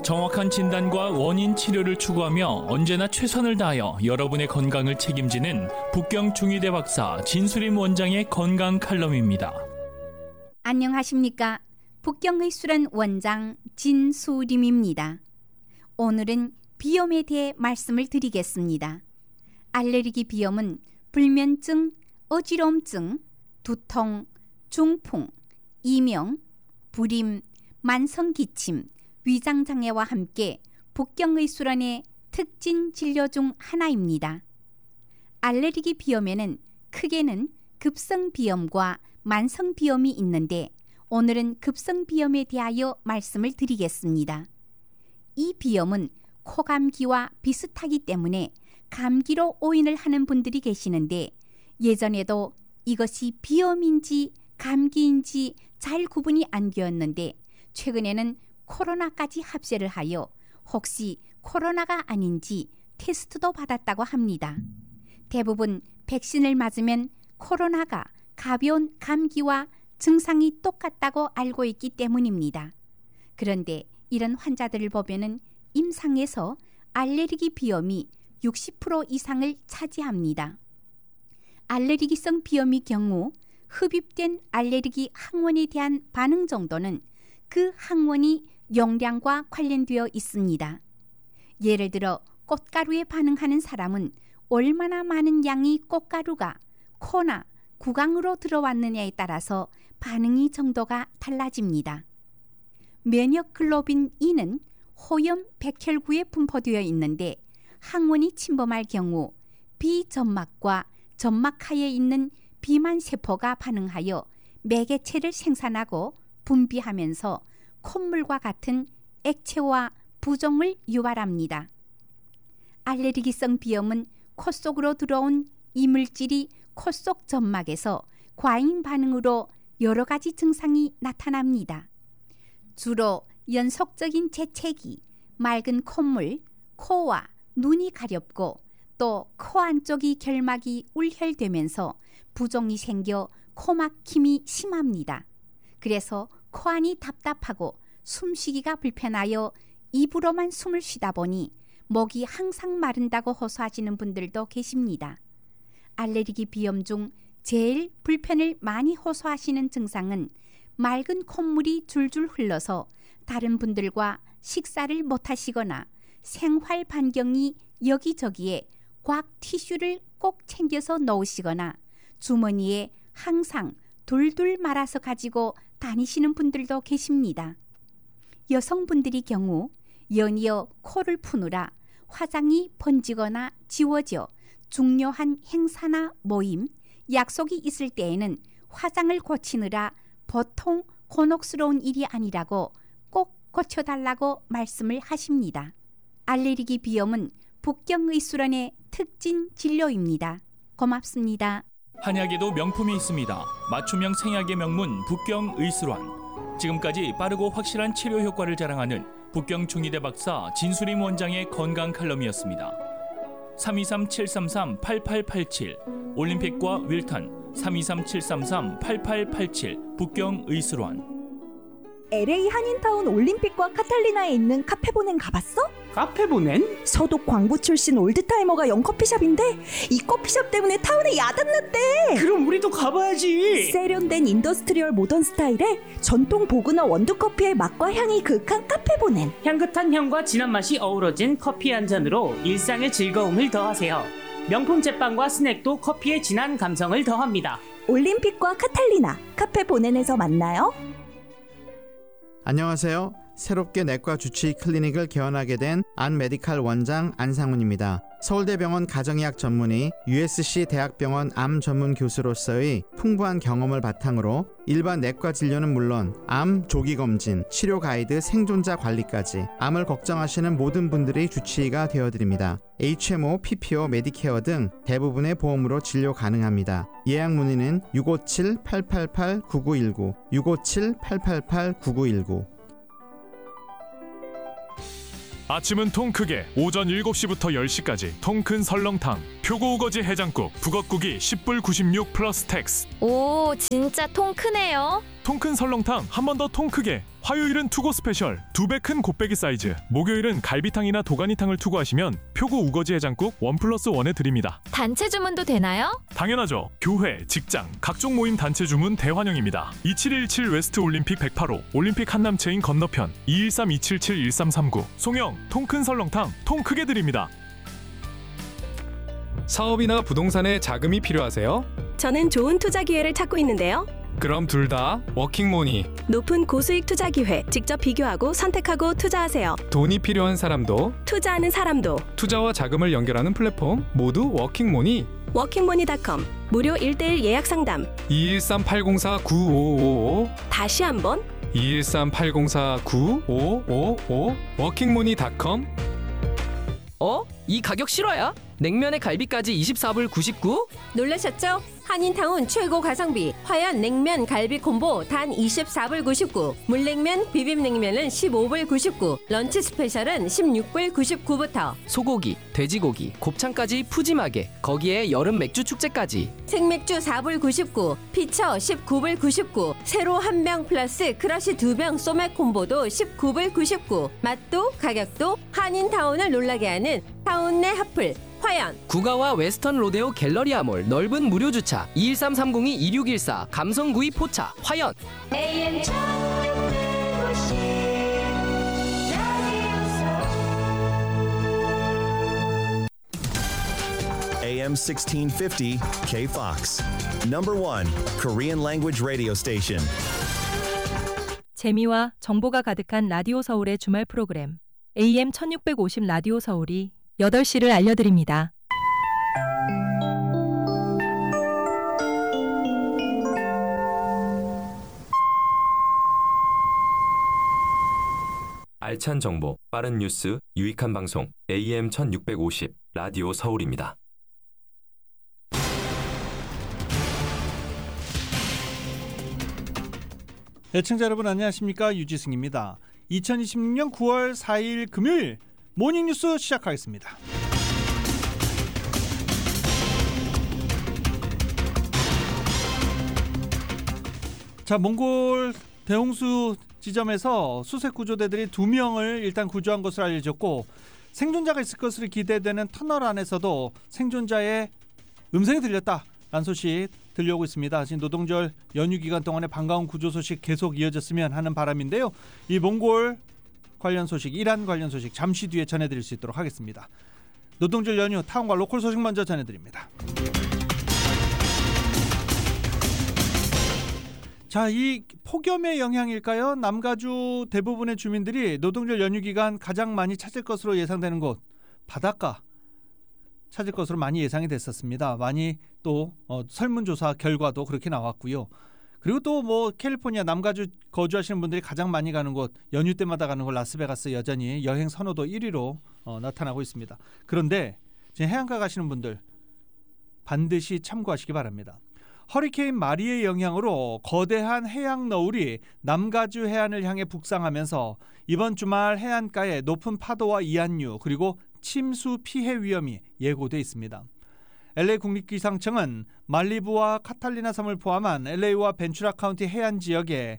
정확한 진단과 원인 치료를 추구하며 언제나 최선을 다하여 여러분의 건강을 책임지는 북경 중의대 박사 진수림 원장의 건강 칼럼입니다. 안녕하십니까? 북경의술원 원장 진수림입니다. 오늘은 비염에 대해 말씀을 드리겠습니다. 알레르기 비염은 불면증, 어지러움증, 두통, 중풍, 이명, 불임, 만성기침, 위장장애와 함께 북경의술원의 특징 진료 중 하나입니다. 알레르기 비염에는 크게는 급성비염과 만성비염이 있는데 오늘은 급성비염에 대하여 말씀을 드리겠습니다. 이 비염은 코감기와 비슷하기 때문에 감기로 오인을 하는 분들이 계시는데 예전에도 이것이 비염인지 감기인지 잘 구분이 안 되었는데 최근에는 코로나까지 합세를 하여 혹시 코로나가 아닌지 테스트도 받았다고 합니다. 대부분 백신을 맞으면 코로나가 가벼운 감기와 증상이 똑같다고 알고 있기 때문입니다. 그런데 이런 환자들을 보면은 임상에서 알레르기 비염이 60% 이상을 차지합니다. 알레르기성 비염의 경우 흡입된 알레르기 항원에 대한 반응 정도는 그 항원이 용량과 관련되어 있습니다. 예를 들어 꽃가루에 반응하는 사람은 얼마나 많은 양의 꽃가루가 코나 구강으로 들어왔느냐에 따라서 반응의 정도가 달라집니다. 면역글로빈 E는 호염 백혈구에 분포되어 있는데 항원이 침범할 경우 비점막과 점막하에 있는 비만세포가 반응하여 매개체를 생산하고 분비하면서 콧물과 같은 액체와 부종을 유발합니다. 알레르기성 비염은 코 속으로 들어온 이물질이 코 속 점막에서 과잉 반응으로 여러 가지 증상이 나타납니다. 주로 연속적인 재채기, 맑은 콧물, 코와 눈이 가렵고 또 코 안쪽이 결막이 울혈되면서 부종이 생겨 코막힘이 심합니다. 그래서 코 안이 답답하고 숨쉬기가 불편하여 입으로만 숨을 쉬다 보니 목이 항상 마른다고 호소하시는 분들도 계십니다. 알레르기 비염 중 제일 불편을 많이 호소하시는 증상은 맑은 콧물이 줄줄 흘러서 다른 분들과 식사를 못하시거나 생활 반경이 여기저기에 꽉 티슈를 꼭 챙겨서 넣으시거나 주머니에 항상 둘둘 말아서 가지고 다니시는 분들도 계십니다. 여성분들의 경우 연이어 코를 푸느라 화장이 번지거나 지워져 중요한 행사나 모임, 약속이 있을 때에는 화장을 고치느라 보통 곤혹스러운 일이 아니라고 꼭 고쳐달라고 말씀을 하십니다. 알레르기 비염은 북경의술원의 특징 진료입니다. 고맙습니다. 한약에도 명품이 있습니다. 맞춤형 생약의 명문 북경의술원. 지금까지 빠르고 확실한 치료 효과를 자랑하는 북경 중의대 박사 진수림 원장의 건강 칼럼이었습니다. 323-733-8887 올림픽과 윌턴 323-733-8887 북경의술원. LA 한인타운 올림픽과 카탈리나에 있는 카페보넨 가봤어? 카페보넨? 서독 광부 출신 올드타이머가 연 커피숍인데 이 커피숍 때문에 타운에 야단났대. 그럼 우리도 가봐야지. 세련된 인더스트리얼 모던 스타일에 전통 보그너 원두커피의 맛과 향이 그윽한 카페보넨. 향긋한 향과 진한 맛이 어우러진 커피 한 잔으로 일상의 즐거움을 더하세요. 명품 제빵과 스낵도 커피의 진한 감성을 더합니다. 올림픽과 카탈리나 카페보넨에서 만나요. 안녕하세요. 새롭게 내과 주치 클리닉을 개원하게 된 안메디칼 원장 안상훈입니다. 서울대병원 가정의학 전문의, USC 대학병원 암 전문 교수로서의 풍부한 경험을 바탕으로 일반 내과 진료는 물론 암 조기검진, 치료 가이드, 생존자 관리까지 암을 걱정하시는 모든 분들의 주치의가 되어드립니다. HMO, PPO, 메디케어 등 대부분의 보험으로 진료 가능합니다. 예약 문의는 657-888-9919, 657-888-9919. 아침은 통 크게 오전 7시부터 10시까지 통 큰 설렁탕, 표고우거지 해장국, 북엇국이 10불 96 플러스 텍스. 오, 진짜 통 크네요. 통 큰 설렁탕 한 번 더 통 크게 화요일은 투고 스페셜 2배 큰 곱빼기 사이즈, 목요일은 갈비탕이나 도가니탕을 투고하시면 표고 우거지 해장국 1+1에 드립니다. 단체 주문도 되나요? 당연하죠. 교회, 직장, 각종 모임 단체 주문 대환영입니다. 2717 웨스트 올림픽 108호 올림픽 한남체인 건너편 213-277-1339 송영 통큰 설렁탕 통 크게 드립니다. 사업이나 부동산에 자금이 필요하세요? 저는 좋은 투자 기회를 찾고 있는데요. 그럼 둘 다 워킹모니. 높은 고수익 투자 기회, 직접 비교하고 선택하고 투자하세요. 돈이 필요한 사람도 투자하는 사람도 투자와 자금을 연결하는 플랫폼 모두 워킹모니. 워킹모니.com 무료 1:1 예약 상담. 213-804-9555 다시 한번 213-804-9555 워킹모니.com. 이 가격 실화야? 냉면에 갈비까지 24불 99? 놀라셨죠? 한인타운 최고 가성비 화연 냉면 갈비 콤보 단 24불 99, 물냉면 비빔냉면은 15불 99, 런치 스페셜은 16불 99부터 소고기, 돼지고기, 곱창까지 푸짐하게, 거기에 여름 맥주 축제까지. 생맥주 4불 99, 피처 19불 99, 새로 한 병 플러스 크러쉬 2병 소맥 콤보도 19불 99. 맛도 가격도 한인타운을 놀라게 하는 타운 내 핫플 화연. 구가와 웨스턴 로데오 갤러리아몰 넓은 무료 주차 213-302-2614 감성구이 포차 화연. AM 1650 AM 1650 K-Fox. Number 1 Korean language radio station. 재미와 정보가 가득한 라디오 서울의 주말 프로그램 AM 1650 라디오 서울이 8시를 알려드립니다. 알찬 정보, 빠른 뉴스, 유익한 방송 AM 1650 라디오 서울입니다. 애청자 여러분 안녕하십니까? 유지승입니다. 2026년 9월 4일 금요일 모닝뉴스 시작하겠습니다. 자, 몽골 대홍수 지점에서 수색구조대들이 2명을 일단 구조한 것으로 알려졌고, 생존자가 있을 것으로 기대되는 터널 안에서도 생존자의 음성이 들렸다라는 소식 들려오고 있습니다. 지금 노동절 연휴 기간 동안에 반가운 구조 소식 계속 이어졌으면 하는 바람인데요. 이 몽골 관련 소식, 이란 관련 소식 잠시 뒤에 전해드릴 수 있도록 하겠습니다. 노동절 연휴 타운과 로컬 소식 먼저 전해드립니다. 자, 이 폭염의 영향일까요? 남가주 대부분의 주민들이 노동절 연휴 기간 가장 많이 찾을 것으로 예상되는 곳, 바닷가 찾을 것으로 많이 예상이 됐었습니다. 많이 또 설문조사 결과도 그렇게 나왔고요. 그리고 또 뭐 캘리포니아 남가주 거주하시는 분들이 가장 많이 가는 곳, 연휴 때마다 가는 곳 라스베가스 여전히 여행 선호도 1위로 나타나고 있습니다. 그런데 지금 해안가 가시는 분들 반드시 참고하시기 바랍니다. 허리케인 마리의 영향으로 거대한 해양 너울이 남가주 해안을 향해 북상하면서 이번 주말 해안가에 높은 파도와 이안류 그리고 침수 피해 위험이 예고돼 있습니다. LA 국립기상청은 말리부와 카탈리나 섬을 포함한 LA와 벤츄라 카운티 해안 지역에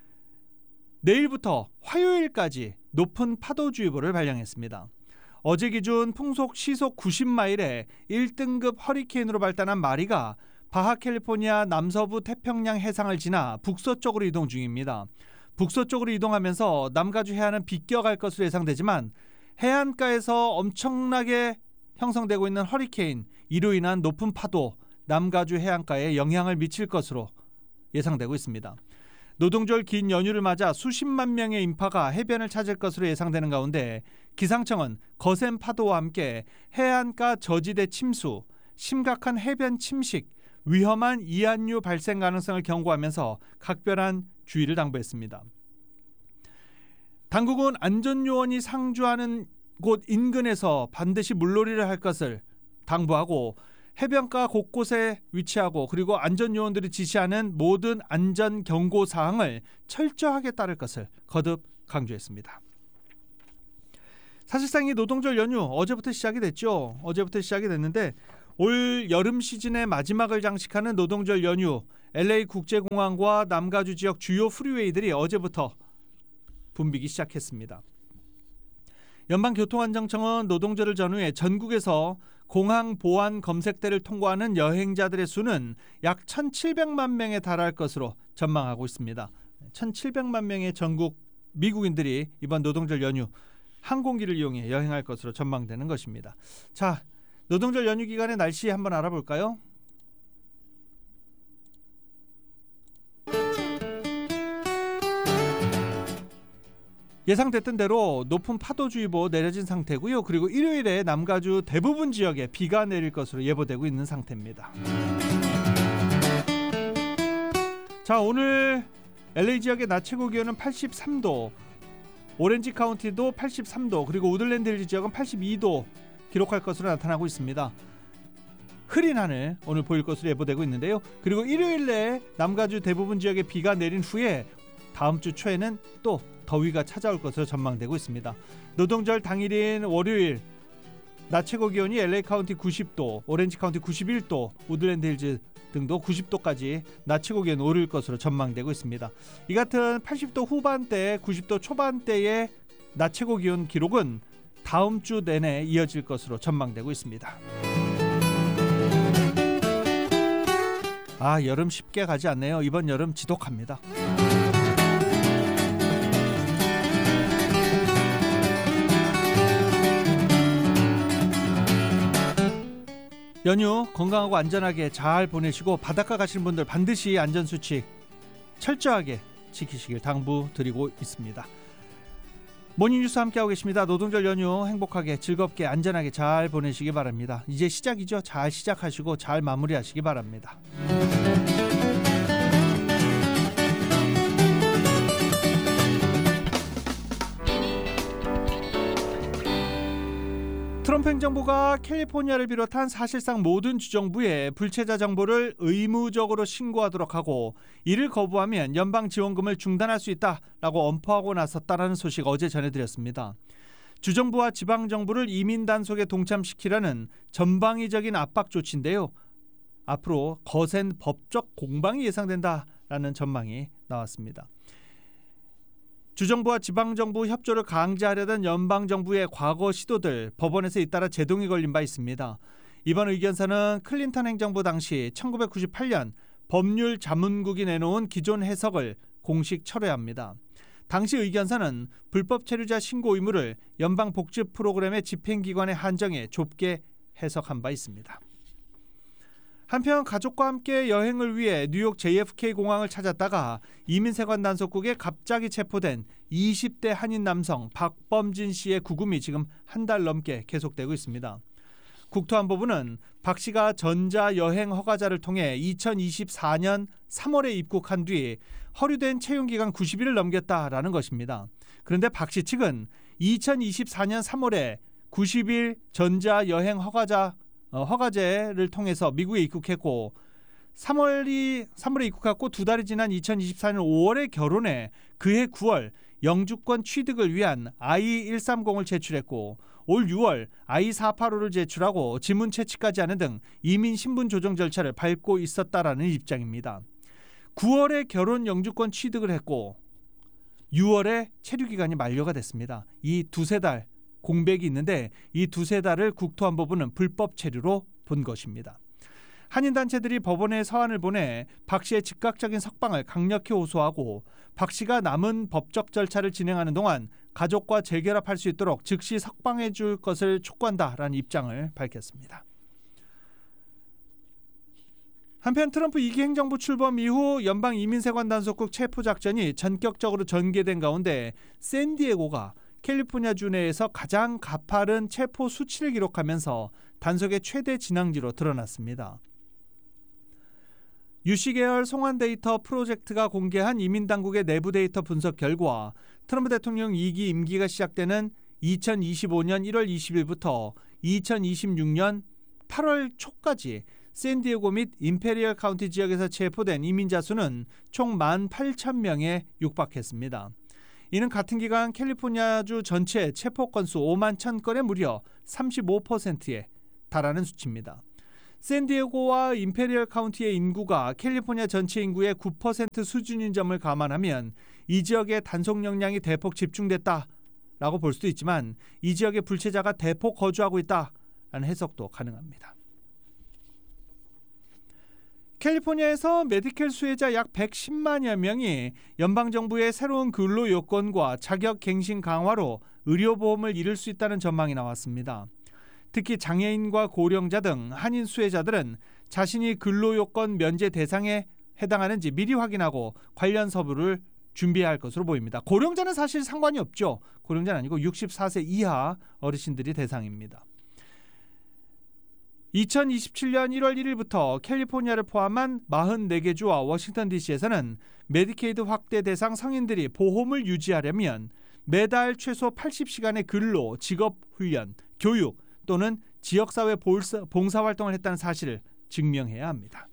내일부터 화요일까지 높은 파도주의보를 발령했습니다. 어제 기준 풍속 시속 90마일에 1등급 허리케인으로 발달한 마리가 바하 캘리포니아 남서부 태평양 해상을 지나 북서쪽으로 이동 중입니다. 북서쪽으로 이동하면서 남가주 해안은 비껴갈 것으로 예상되지만 해안가에서 엄청나게 형성되고 있는 허리케인, 이로 인한 높은 파도, 남가주 해안가에 영향을 미칠 것으로 예상되고 있습니다. 노동절 긴 연휴를 맞아 수십만 명의 인파가 해변을 찾을 것으로 예상되는 가운데 기상청은 거센 파도와 함께 해안가 저지대 침수, 심각한 해변 침식, 위험한 이안류 발생 가능성을 경고하면서 각별한 주의를 당부했습니다. 당국은 안전요원이 상주하는 곳 인근에서 반드시 물놀이를 할 것을 당부하고 해변가 곳곳에 위치하고 그리고 안전요원들이 지시하는 모든 안전 경고 사항을 철저하게 따를 것을 거듭 강조했습니다. 사실상 이 노동절 연휴 어제부터 시작이 됐죠. 어제부터 시작이 됐는데 올 여름 시즌의 마지막을 장식하는 노동절 연휴, LA 국제공항과 남가주 지역 주요 프리웨이들이 어제부터 붐비기 시작했습니다. 연방교통안전청은 노동절을 전후해 전국에서 공항 보안 검색대를 통과하는 여행자들의 수는 약 1,700만 명에 달할 것으로 전망하고 있습니다. 1,700만 명의 전국 미국인들이 이번 노동절 연휴 항공기를 이용해 여행할 것으로 전망되는 것입니다. 자, 노동절 연휴 기간의 날씨 한번 알아볼까요? 예상됐던 대로 높은 파도주의보 내려진 상태고요. 그리고 일요일에 남가주 대부분 지역에 비가 내릴 것으로 예보되고 있는 상태입니다. 자, 오늘 LA 지역의 낮 최고 기온은 83도, 오렌지 카운티도 83도, 그리고 우들랜드 힐즈 지역은 82도 기록할 것으로 나타나고 있습니다. 흐린 하늘 오늘 보일 것으로 예보되고 있는데요. 그리고 일요일 내에 남가주 대부분 지역에 비가 내린 후에 다음 주 초에는 또 더위가 찾아올 것으로 전망되고 있습니다. 노동절 당일인 월요일 낮 최고 기온이 LA 카운티 90도, 오렌지 카운티 91도, 우들랜드 힐즈 등도 90도까지 낮 최고 기온 오를 것으로 전망되고 있습니다. 이 같은 80도 후반대, 90도 초반대의 낮 최고 기온 기록은 다음 주 내내 이어질 것으로 전망되고 있습니다. 아, 여름 쉽게 가지 않네요. 이번 여름 지독합니다. 연휴 건강하고 안전하게 잘 보내시고 바닷가 가시는 분들 반드시 안전수칙 철저하게 지키시길 당부드리고 있습니다. 모닝뉴스 함께하고 계십니다. 노동절 연휴 행복하게 즐겁게 안전하게 잘 보내시기 바랍니다. 이제 시작이죠. 잘 시작하시고 잘 마무리하시기 바랍니다. 트럼프 행정부가 캘리포니아를 비롯한 사실상 모든 주정부에 불체자 정보를 의무적으로 신고하도록 하고 이를 거부하면 연방 지원금을 중단할 수 있다라고 엄포하고 나섰다라는 소식 어제 전해드렸습니다. 주정부와 지방정부를 이민 단속에 동참시키려는 전방위적인 압박 조치인데요. 앞으로 거센 법적 공방이 예상된다라는 전망이 나왔습니다. 주정부와 지방정부 협조를 강제하려던 연방정부의 과거 시도들 법원에서 잇따라 제동이 걸린 바 있습니다. 이번 의견서는 클린턴 행정부 당시 1998년 법률 자문국이 내놓은 기존 해석을 공식 철회합니다. 당시 의견서는 불법 체류자 신고 의무를 연방복지 프로그램의 집행기관에 한정해 좁게 해석한 바 있습니다. 한편 가족과 함께 여행을 위해 뉴욕 JFK 공항을 찾았다가 이민세관 단속국에 갑자기 체포된 20대 한인 남성 박범진 씨의 구금이 지금 한 달 넘게 계속되고 있습니다. 국토안보부는 박 씨가 전자여행 허가자를 통해 2024년 3월에 입국한 뒤 허류된 채용기간 90일을 넘겼다라는 것입니다. 그런데 박 씨 측은 2024년 3월에 90일 전자여행 허가제를 통해서 미국에 입국했고 3월에 입국했고 두 달이 지난 2024년 5월에 결혼해 그해 9월 영주권 취득을 위한 I-130을 제출했고 올 6월 I-485를 제출하고 지문 채취까지 하는 등 이민 신분 조정 절차를 밟고 있었다라는 입장입니다. 9월에 결혼 영주권 취득을 했고 6월에 체류 기간이 만료가 됐습니다. 이 두세 달 공백이 있는데 이 두세 달을 국토안보부는 불법 체류로 본 것입니다. 한인단체들이 법원에 서한을 보내 박 씨의 즉각적인 석방을 강력히 호소하고 박 씨가 남은 법적 절차를 진행하는 동안 가족과 재결합할 수 있도록 즉시 석방해 줄 것을 촉구한다라는 입장을 밝혔습니다. 한편 트럼프 2기 행정부 출범 이후 연방 이민세관 단속국 체포작전이 전격적으로 전개된 가운데 샌디에고가 캘리포니아주 내에서 가장 가파른 체포 수치를 기록하면서 단속의 최대 진앙지로 드러났습니다. 유씨계열 송환 데이터 프로젝트가 공개한 이민당국의 내부 데이터 분석 결과 트럼프 대통령 2기 임기가 시작되는 2025년 1월 20일부터 2026년 8월 초까지 샌디에고 및 임페리얼 카운티 지역에서 체포된 이민자 수는 총 18,000명에 육박했습니다. 이는 같은 기간 캘리포니아주 전체 체포 건수 5만 1,000건의 무려 35%에 달하는 수치입니다. 샌디에고와 임페리얼 카운티의 인구가 캘리포니아 전체 인구의 9% 수준인 점을 감안하면 이 지역의 단속 역량이 대폭 집중됐다라고 볼 수도 있지만 이 지역의 불체자가 대폭 거주하고 있다라는 해석도 가능합니다. 캘리포니아에서 메디켈 수혜자 약 110만여 명이 연방정부의 새로운 근로 요건과 자격 갱신 강화로 의료보험을 잃을 수 있다는 전망이 나왔습니다. 특히 장애인과 고령자 등 한인 수혜자들은 자신이 근로요건 면제 대상에 해당하는지 미리 확인하고 관련 서류를 준비해야 할 것으로 보입니다. 고령자는 사실 상관이 없죠. 고령자는 아니고 64세 이하 어르신들이 대상입니다. 2027년 1월 1일부터 캘리포니아를 포함한 44개 주와 워싱턴 DC에서는 메디케이드 확대 대상 성인들이 보험을 유지하려면 매달 최소 80시간의 근로, 직업훈련, 교육 또는 지역사회 봉사활동을 했다는 사실을 증명해야 합니다.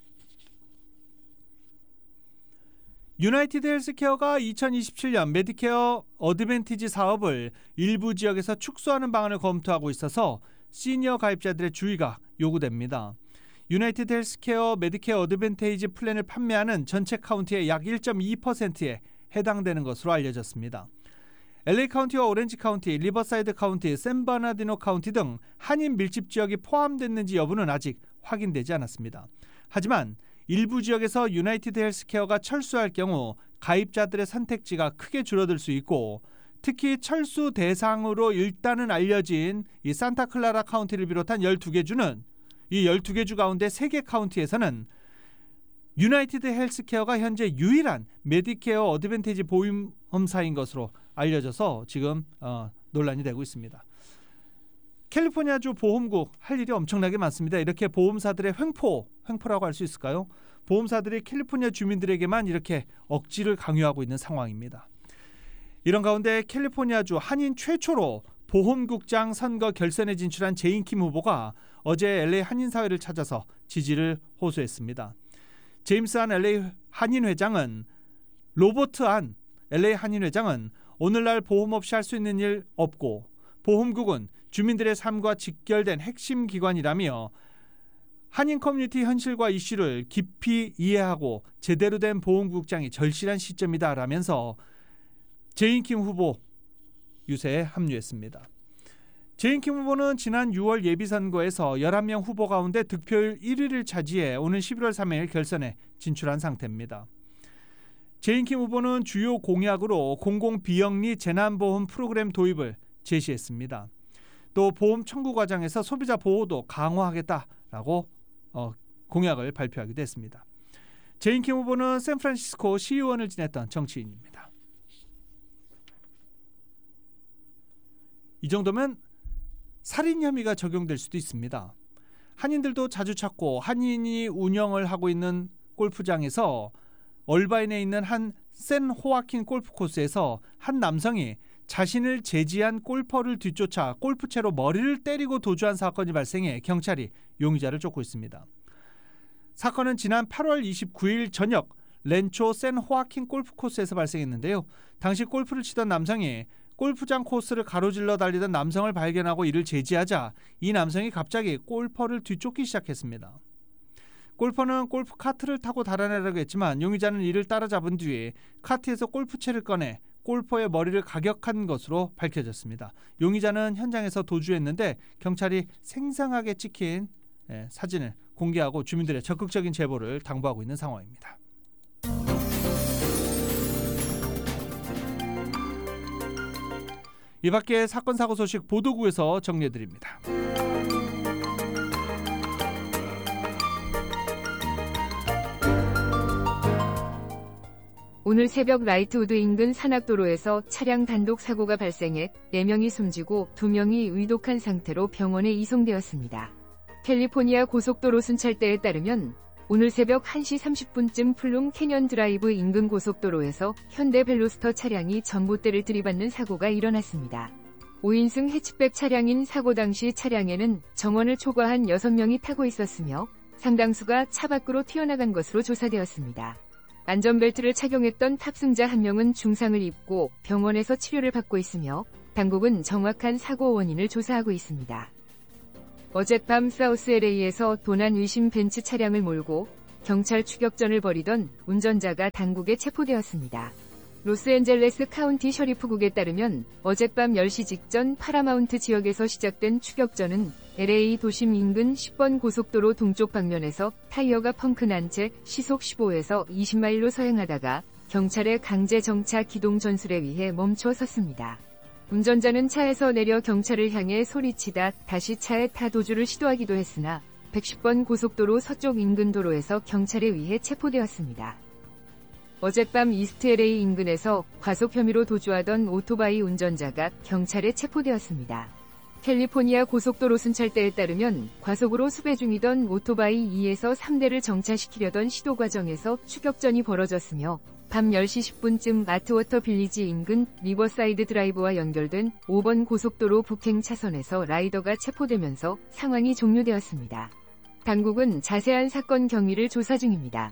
유나이티드 헬스케어가 2027년 메디케어 어드밴티지 사업을 일부 지역에서 축소하는 방안을 검토하고 있어서 시니어 가입자들의 주의가 요구됩니다. 유나이티드 헬스케어 메디케어 어드밴티지 플랜을 판매하는 전체 카운티의 약 1.2%에 해당되는 것으로 알려졌습니다. LA 카운티와 오렌지 카운티, 리버사이드 카운티, 샌버나디노 카운티 등 한인 밀집 지역이 포함됐는지 여부는 아직 확인되지 않았습니다. 하지만 일부 지역에서 유나이티드 헬스케어가 철수할 경우 가입자들의 선택지가 크게 줄어들 수 있고 특히 철수 대상으로 일단은 알려진 이 산타클라라 카운티를 비롯한 12개 주는 이 12개 주 가운데 3개 카운티에서는 유나이티드 헬스케어가 현재 유일한 메디케어 어드밴티지 보험사인 것으로 알려져서 지금 논란이 되고 있습니다. 캘리포니아주 보험국 할 일이 엄청나게 많습니다. 이렇게 보험사들의 횡포라고 할 수 있을까요? 보험사들이 캘리포니아 주민들에게만 이렇게 억지를 강요하고 있는 상황입니다. 이런 가운데 캘리포니아주 한인 최초로 보험국장 선거 결선에 진출한 제인킴 후보가 어제 LA 한인사회를 찾아서 지지를 호소했습니다. 제임스 안 LA 한인회장은 로버트 안 LA 한인회장은 오늘날 보험 없이 할 수 있는 일 없고 보험국은 주민들의 삶과 직결된 핵심 기관이라며 한인 커뮤니티 현실과 이슈를 깊이 이해하고 제대로 된 보험국장이 절실한 시점이다라면서 제인킴 후보 유세에 합류했습니다. 제인킴 후보는 지난 6월 예비선거에서 11명 후보 가운데 득표율 1위를 차지해 오는 11월 3일 결선에 진출한 상태입니다. 제인킴 후보는 주요 공약으로 공공비영리 재난보험 프로그램 도입을 제시했습니다. 또 보험 청구 과정에서 소비자 보호도 강화하겠다라고 공약을 발표하기도 했습니다. 제인킴 후보는 샌프란시스코 시의원을 지냈던 정치인입니다. 이 정도면 살인 혐의가 적용될 수도 있습니다. 한인들도 자주 찾고 한인이 운영을 하고 있는 골프장에서 얼바인에 있는 한 샌 호아킨 골프 코스에서 한 남성이 자신을 제지한 골퍼를 뒤쫓아 골프채로 머리를 때리고 도주한 사건이 발생해 경찰이 용의자를 쫓고 있습니다. 사건은 지난 8월 29일 저녁 렌초 샌 호아킨 골프 코스에서 발생했는데요. 당시 골프를 치던 남성이 골프장 코스를 가로질러 달리던 남성을 발견하고 이를 제지하자 이 남성이 갑자기 골퍼를 뒤쫓기 시작했습니다. 골퍼는 골프 카트를 타고 달아나려고 했지만 용의자는 이를 따라잡은 뒤에 카트에서 골프채를 꺼내 골퍼의 머리를 가격한 것으로 밝혀졌습니다. 용의자는 현장에서 도주했는데 경찰이 생생하게 찍힌 사진을 공개하고 주민들의 적극적인 제보를 당부하고 있는 상황입니다. 이 밖에 사건 사고 소식 보도국에서 정리해드립니다. 오늘 새벽 라이트우드 인근 산악도로에서 차량 단독 사고가 발생해 4명이 숨지고 2명이 위독한 상태로 병원에 이송되었습니다. 캘리포니아 고속도로 순찰대에 따르면 오늘 새벽 1시 30분쯤 플룸 캐년 드라이브 인근 고속도로에서 현대 벨로스터 차량이 전봇대를 들이받는 사고가 일어났습니다. 5인승 해치백 차량인 사고 당시 차량에는 정원을 초과한 6명이 타고 있었으며 상당수가 차 밖으로 튀어나간 것으로 조사되었습니다. 안전벨트를 착용했던 탑승자 1명은 중상을 입고 병원에서 치료를 받고 있으며 당국은 정확한 사고 원인을 조사하고 있습니다. 어젯밤 사우스 LA에서 도난 의심 벤츠 차량을 몰고 경찰 추격전을 벌이던 운전자가 당국에 체포되었습니다. 로스앤젤레스 카운티 셔리프국에 따르면 어젯밤 10시 직전 파라마운트 지역에서 시작된 추격전은 LA 도심 인근 10번 고속도로 동쪽 방면에서 타이어가 펑크 난 채 시속 15에서 20마일로 서행하다가 경찰의 강제 정차 기동 전술에 의해 멈춰 섰습니다. 운전자는 차에서 내려 경찰을 향해 소리치다 다시 차에 타 도주를 시도하기도 했으나 110번 고속도로 서쪽 인근 도로에서 경찰에 의해 체포되었습니다. 어젯밤 이스트 LA 인근에서 과속 혐의로 도주하던 오토바이 운전자가 경찰에 체포되었습니다. 캘리포니아 고속도로 순찰대에 따르면 과속으로 수배 중이던 오토바이 2에서 3대를 정차시키려던 시도 과정에서 추격전이 벌어졌으며 밤 10시 10분쯤 아트워터 빌리지 인근 리버사이드 드라이브와 연결된 5번 고속도로 북행 차선에서 라이더가 체포되면서 상황이 종료되었습니다. 당국은 자세한 사건 경위를 조사 중입니다.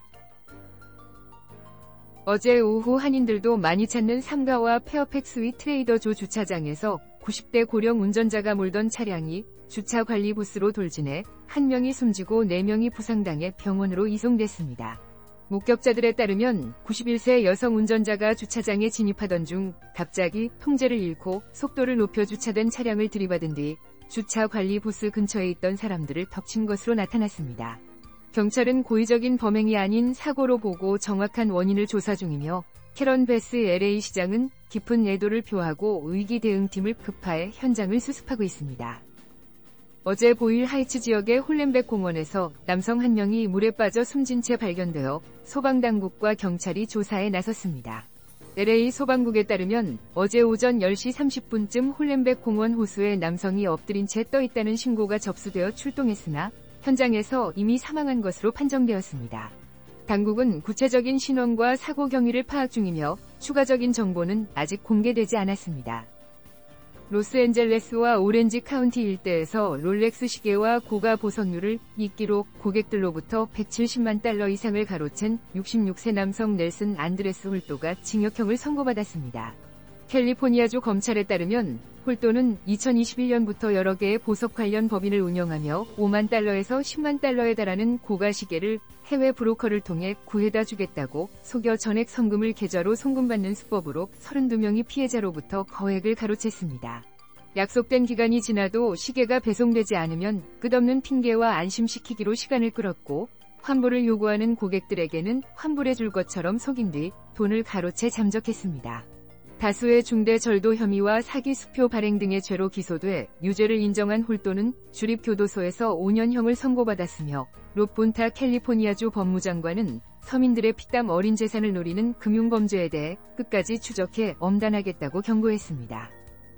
어제 오후 한인들도 많이 찾는 삼가와 페어팩스위 트레이더조 주차장에서 90대 고령 운전자가 몰던 차량이 주차관리 부스로 돌진해 1명이 숨지고 4명이 부상당해 병원으로 이송됐습니다. 목격자들에 따르면 91세 여성 운전자가 주차장에 진입하던 중 갑자기 통제를 잃고 속도를 높여 주차된 차량을 들이받은 뒤 주차관리 부스 근처에 있던 사람들을 덮친 것으로 나타났습니다. 경찰은 고의적인 범행이 아닌 사고로 보고 정확한 원인을 조사 중이며 캐런 베스 LA 시장은 깊은 애도를 표하고 위기 대응팀을 급파해 현장을 수습하고 있습니다. 어제 보일 하이츠 지역의 홀렌백 공원에서 남성 1명이 물에 빠져 숨진 채 발견되어 소방당국과 경찰이 조사에 나섰습니다. LA 소방국에 따르면 어제 오전 10시 30분쯤 홀렌백 공원 호수에 남성이 엎드린 채 떠 있다는 신고가 접수되어 출동했으나 현장에서 이미 사망한 것으로 판정되었습니다. 당국은 구체적인 신원과 사고 경위를 파악 중이며 추가적인 정보는 아직 공개되지 않았습니다. 로스앤젤레스와 오렌지 카운티 일대에서 롤렉스 시계와 고가 보석류를 이끼로 고객들로부터 170만 달러 이상을 가로챈 66세 남성 넬슨 안드레스 홀도가 징역형을 선고받았습니다. 캘리포니아주 검찰에 따르면 홀도는 2021년부터 여러 개의 보석 관련 법인을 운영하며 5만 달러에서 10만 달러에 달하는 고가 시계를 해외 브로커를 통해 구해다 주겠다고 속여 전액 성금을 계좌로 송금받는 수법으로 32명이 피해자로부터 거액을 가로챘습니다. 약속된 기간이 지나도 시계가 배송되지 않으면 끝없는 핑계와 안심시키기로 시간을 끌었고 환불을 요구하는 고객들에게는 환불해줄 것처럼 속인 뒤 돈을 가로채 잠적했습니다. 다수의 중대 절도 혐의와 사기 수표 발행 등의 죄로 기소돼 유죄를 인정한 홀도는 주립교도소에서 5년형을 선고받았으며 롭 본타 캘리포니아주 법무장관은 서민들의 피땀 어린 재산을 노리는 금융범죄에 대해 끝까지 추적해 엄단하겠다고 경고했습니다.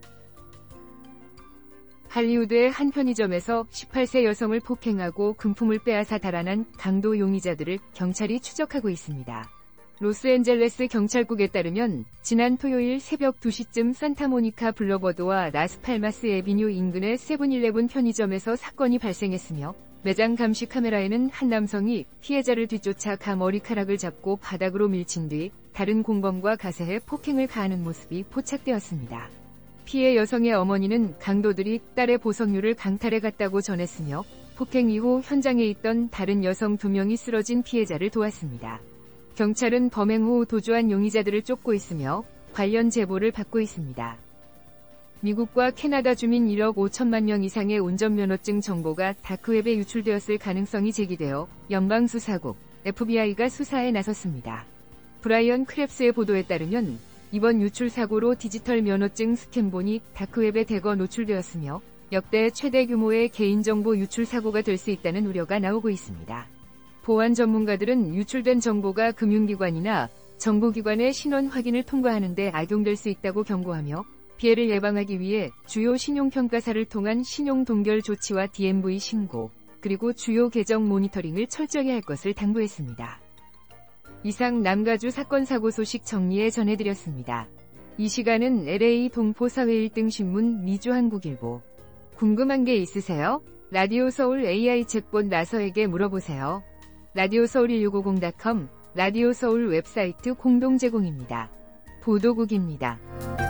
할리우드의 한 편의점에서 18세 여성을 폭행하고 금품을 빼앗아 달아난 강도 용의자들을 경찰이 추적하고 있습니다. 로스앤젤레스 경찰국에 따르면 지난 토요일 새벽 2시쯤 산타모니카 블러버드와 라스팔마스 에비뉴 인근의 세븐일레븐 편의점에서 사건이 발생했으며 매장 감시 카메라에는 한 남성이 피해자를 뒤쫓아 가 머리카락을 잡고 바닥으로 밀친 뒤 다른 공범과 가세해 폭행을 가하는 모습이 포착되었습니다. 피해 여성의 어머니는 강도들이 딸의 보석류를 강탈해 갔다고 전했으며 폭행 이후 현장에 있던 다른 여성 2명이 쓰러진 피해자를 도왔습니다. 경찰은 범행 후 도주한 용의자들을 쫓고 있으며 관련 제보를 받고 있습니다. 미국과 캐나다 주민 1억 5천만 명 이상의 운전면허증 정보가 다크웹에 유출되었을 가능성이 제기되어 연방수사국 FBI가 수사에 나섰습니다. 브라이언 크랩스의 보도에 따르면 이번 유출 사고로 디지털 면허증 스캔본이 다크웹에 대거 노출되었으며 역대 최대 규모의 개인정보 유출 사고가 될 수 있다는 우려가 나오고 있습니다. 보안 전문가들은 유출된 정보가 금융기관이나 정보기관의 신원 확인을 통과하는 데 악용될 수 있다고 경고하며 피해를 예방하기 위해 주요 신용평가사를 통한 신용동결 조치와 DMV 신고, 그리고 주요 계정 모니터링을 철저히 할 것을 당부했습니다. 이상 남가주 사건 사고 소식 정리해 전해드렸습니다. 이 시간은 LA 동포사회 1등 신문 미주한국일보. 궁금한 게 있으세요? 라디오 서울 AI 챗봇 나서에게 물어보세요. radioseoul1650.com, 라디오 서울 웹사이트 공동 제공입니다. 보도국입니다.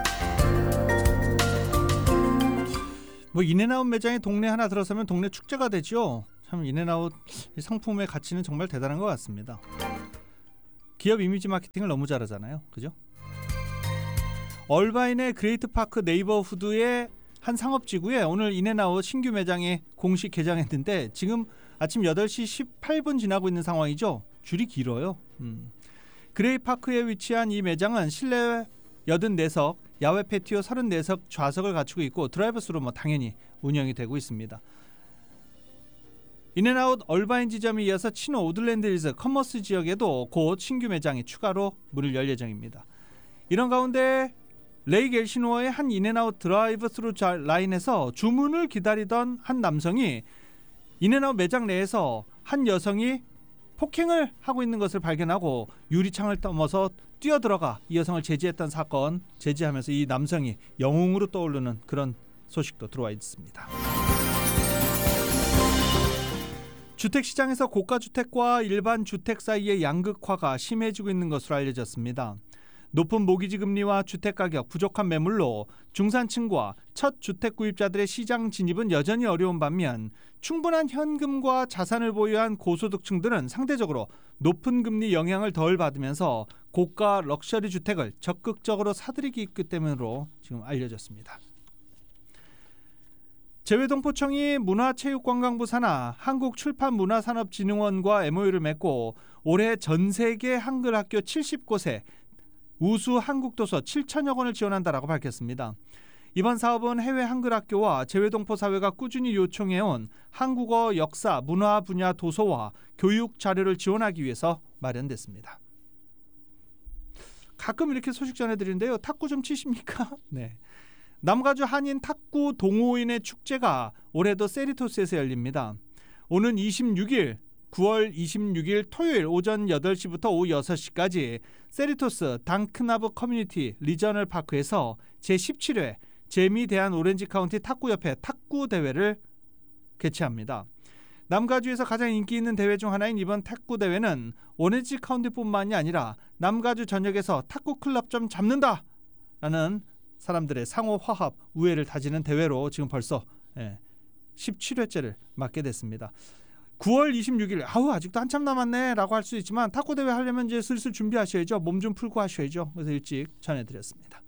뭐 인앤아웃 매장에 동네 하나 들어서면 동네 축제가 되죠. 참 인앤아웃 상품의 가치는 정말 대단한 것 같습니다. 기업 이미지 마케팅을 너무 잘하잖아요. 그죠? 얼바인의 그레이트 파크 네이버후드의 한 상업지구에 오늘 인앤아웃 신규 매장이 공식 개장했는데 지금 아침 8시 18분 지나고 있는 상황이죠. 줄이 길어요. 그레이파크에 위치한 이 매장은 실내 84석, 야외 패티오 34석 좌석을 갖추고 있고 드라이브스루 당연히 운영이 되고 있습니다. 인앤아웃 얼바인 지점에 이어서 치노 오들랜드힐즈 커머스 지역에도 곧 신규 매장이 추가로 문을 열 예정입니다. 이런 가운데 레이크 엘시노어의 한 인앤아웃 드라이브스루 라인에서 주문을 기다리던 한 남성이 인앤아웃 매장 내에서 한 여성이 폭행을 하고 있는 것을 발견하고 유리창을 넘어서 뛰어들어가 이 여성을 제지했던 사건, 제지하면서 이 남성이 영웅으로 떠오르는 그런 소식도 들어와 있습니다. 주택시장에서 고가주택과 일반 주택 사이의 양극화가 심해지고 있는 것으로 알려졌습니다. 높은 모기지 금리와 주택가격, 부족한 매물로 중산층과 첫 주택 구입자들의 시장 진입은 여전히 어려운 반면 충분한 현금과 자산을 보유한 고소득층들은 상대적으로 높은 금리 영향을 덜 받으면서 고가 럭셔리 주택을 적극적으로 사들이기 있기 때문으로 지금 알려졌습니다. 재외동포청이 문화체육관광부 산하 한국출판문화산업진흥원과 MOU를 맺고 올해 전 세계 한글학교 70곳에 우수 한국도서 7천여 권을 지원한다라고 밝혔습니다. 이번 사업은 해외 한글학교와 재외동포 사회가 꾸준히 요청해온 한국어, 역사, 문화 분야 도서와 교육 자료를 지원하기 위해서 마련됐습니다. 가끔 이렇게 소식 전해드리는데요. 탁구 좀 치십니까? 네. 남가주 한인 탁구 동호인의 축제가 올해도 세리토스에서 열립니다. 오는 26일 9월 26일 토요일 오전 8시부터 오후 6시까지 세리토스 당크나브 커뮤니티 리저널 파크에서 제17회 재미대한 오렌지 카운티 탁구협회 탁구 대회를 개최합니다. 남가주에서 가장 인기 있는 대회 중 하나인 이번 탁구 대회는 오렌지 카운티뿐만이 아니라 남가주 전역에서 탁구 클럽 좀 잡는다 라는 사람들의 상호 화합, 우애를 다지는 대회로 지금 벌써 17회째를 맞게 됐습니다. 9월 26일 아직도 한참 남았네 라고 할 수 있지만 탁구 대회 하려면 이제 슬슬 준비하셔야죠. 몸 좀 풀고 하셔야죠. 그래서 일찍 전해드렸습니다.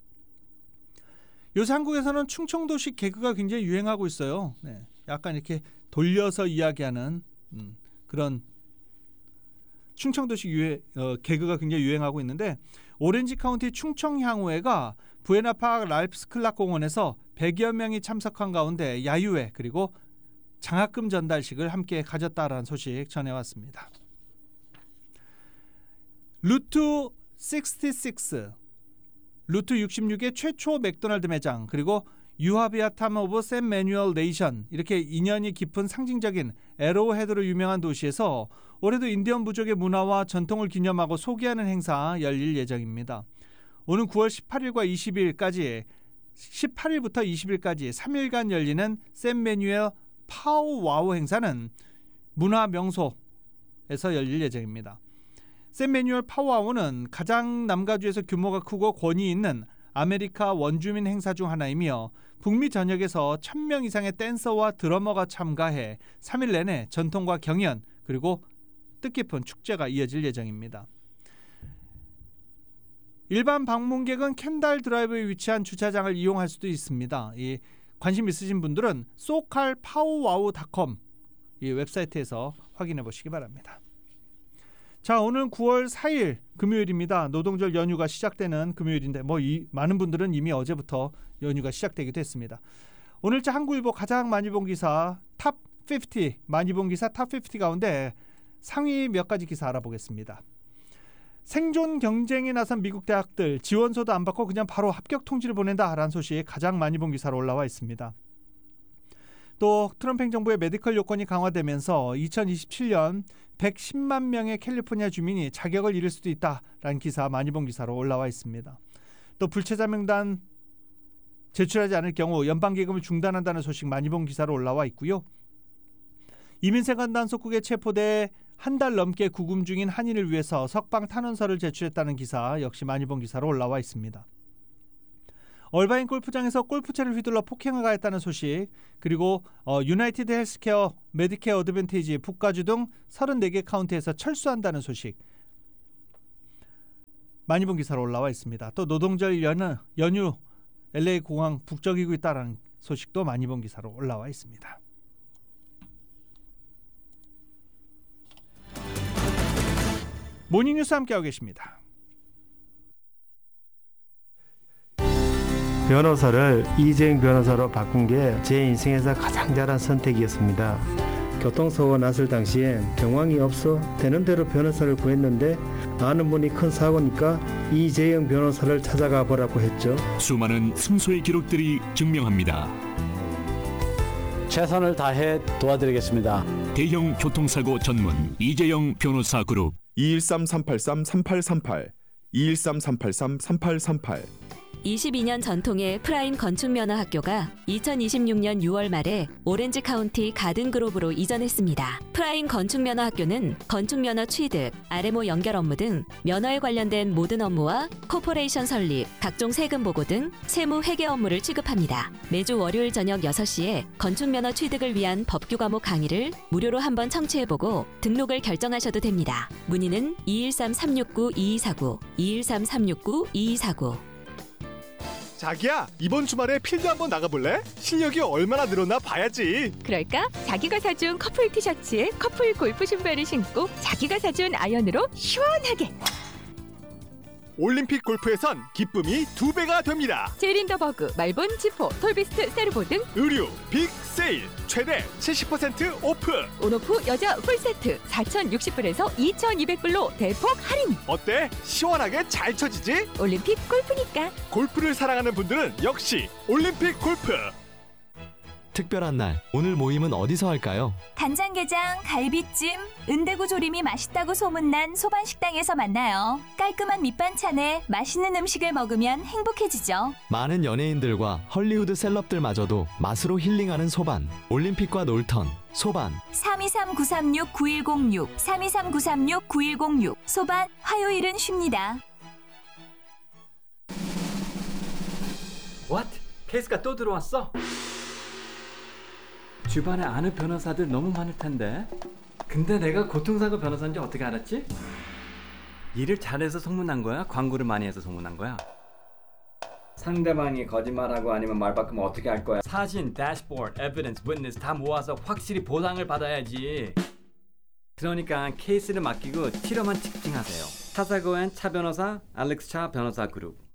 요새 한국에서는 충청도식 개그가 굉장히 유행하고 있어요. 네, 약간 이렇게 돌려서 이야기하는 그런 충청도식 개그가 굉장히 유행하고 있는데 오렌지 카운티 충청향후회가 부에나파크 랄프스 클락 공원에서 100여 명이 참석한 가운데 야유회 그리고 장학금 전달식을 함께 가졌다라는 소식 전해왔습니다. 루트 66, 루트 66의 최초 맥도날드 매장 그리고 유하비아탐 오브 샘 매뉴얼 네이션 이렇게 인연이 깊은 상징적인 에로헤드로 유명한 도시에서 올해도 인디언 부족의 문화와 전통을 기념하고 소개하는 행사 열릴 예정입니다. 오는 9월 18일부터 20일까지 3일간 열리는 샘 매뉴얼 파우와우 행사는 문화 명소에서 열릴 예정입니다. 샘 매뉴얼 파우와우는 가장 남가주에서 규모가 크고 권위 있는 아메리카 원주민 행사 중 하나이며 북미 전역에서 1000명 이상의 댄서와 드러머가 참가해 3일 내내 전통과 경연 그리고 뜻깊은 축제가 이어질 예정입니다. 일반 방문객은 켄달 드라이브에 위치한 주차장을 이용할 수도 있습니다. 관심 있으신 분들은 sokalpowwow.com 이 웹사이트에서 확인해 보시기 바랍니다. 자, 오늘 9월 4일 금요일입니다. 노동절 연휴가 시작되는 금요일인데 많은 분들은 이미 어제부터 연휴가 시작되기도 했습니다. 오늘자 한국일보 가장 많이 본 기사 탑 50 많이 본 기사 탑 50 가운데 상위 몇 가지 기사 알아보겠습니다. 생존 경쟁에 나선 미국 대학들 지원서도 안 받고 그냥 바로 합격 통지를 보낸다라는 소식 가장 많이 본 기사로 올라와 있습니다. 또 트럼프 행정부의 메디컬 요건이 강화되면서 2027년 110만 명의 캘리포니아 주민이 자격을 잃을 수도 있다라는 기사 많이 본 기사로 올라와 있습니다. 또 불체자 명단 제출하지 않을 경우 연방기금을 중단한다는 소식 많이 본 기사로 올라와 있고요. 이민생활 단속국에 체포돼 한 달 넘게 구금 중인 한인을 위해서 석방 탄원서를 제출했다는 기사 역시 많이 본 기사로 올라와 있습니다. 얼바인 골프장에서 골프채를 휘둘러 폭행을 가했다는 소식 그리고 유나이티드 헬스케어 메디케어 어드밴티지 북가주 등 34개 카운티에서 철수한다는 소식 많이 본 기사로 올라와 있습니다. 또 노동절 연휴 LA 공항 북적이고 있다는 소식도 많이 본 기사로 올라와 있습니다. 모닝뉴스 함께하고 계십니다. 변호사를 이재용 변호사로 바꾼 게 제 인생에서 가장 잘한 선택이었습니다. 교통사고가 났을 당시엔 정황이 없어 되는 대로 변호사를 구했는데 아는 분이 큰 사고니까 이재용 변호사를 찾아가 보라고 했죠. 수많은 승소의 기록들이 증명합니다. 최선을 다해 도와드리겠습니다. 대형 교통사고 전문 이재용 변호사 그룹 213-383-3838 213-383-3838 22년 전통의 프라임 건축면허학교가 2026년 6월 말에 오렌지 카운티 가든그로브로 이전했습니다. 프라임 건축면허학교는 건축면허 취득, RMO 연결 업무 등 면허에 관련된 모든 업무와 코퍼레이션 설립, 각종 세금 보고 등 세무 회계 업무를 취급합니다. 매주 월요일 저녁 6시에 건축면허 취득을 위한 법규 과목 강의를 무료로 한번 청취해보고 등록을 결정하셔도 됩니다. 문의는 213-369-2249, 213-369-2249. 자기야, 이번 주말에 필드 한번 나가볼래? 실력이 얼마나 늘었나 봐야지. 그럴까? 자기가 사준 커플 티셔츠에 커플 골프 신발을 신고 자기가 사준 아이언으로 시원하게. 올림픽 골프에선 기쁨이 2배가 됩니다. 제린더버그, 말본, 지포, 톨비스트, 세르보 등 의류 빅 세일 최대 70% 오프. 온오프 여자 풀세트 4,060불에서 2,200불로 대폭 할인. 어때? 시원하게 잘 쳐지지? 올림픽 골프니까. 골프를 사랑하는 분들은 역시 올림픽 골프. 특별한 날, 오늘 모임은 어디서 할까요? 간장게장, 갈비찜, 은대구 조림이 맛있다고 소문난 소반식당에서 만나요. 깔끔한 밑반찬에 맛있는 음식을 먹으면 행복해지죠. 많은 연예인들과 헐리우드 셀럽들마저도 맛으로 힐링하는 소반. 올림픽과 놀턴, 소반. 323-936-9106, 323-936-9106. 소반, 화요일은 쉽니다. What? 케이스가 또 들어왔어? 주변에 아는 변호사들 너무 많을 텐데. 근데 내가 교통사고 변호사인지 어떻게 알았지? 일을 잘해서 소문난 거야? 광고를 많이 해서 소문난 거야? 상대방이 거짓말하고 아니면 말 바꾸면 어떻게 할 거야? 사진, 대시보드, 에비던스, 위트니스 다 모아서 확실히 보상을 받아야지. 그러니까 케이스를 맡기고 치료만 집중하세요. 차사고엔 차 변호사, 알렉스 차 변호사 그룹.